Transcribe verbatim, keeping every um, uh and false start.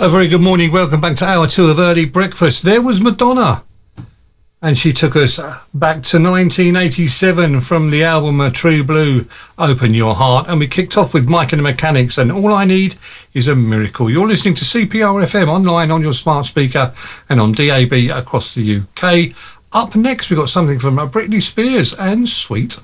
A very good morning. Welcome back to hour two of Early Breakfast. There was Madonna, and she took us back to nineteen eighty-seven from the album True Blue, Open Your Heart. And we kicked off with Mike and the Mechanics and All I Need Is a Miracle. You're listening to C P R F M online on your smart speaker and on D A B across the U K. Up next, we've got something from Britney Spears and Sweet.